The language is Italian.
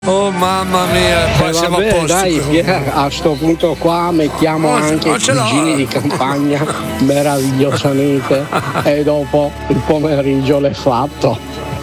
Oh mamma mia, qua siamo a Vabbè, posto. dai, a sto punto qua mettiamo anche i ce l'ho. cugini di campagna meravigliosamente e dopo il pomeriggio l'è fatto.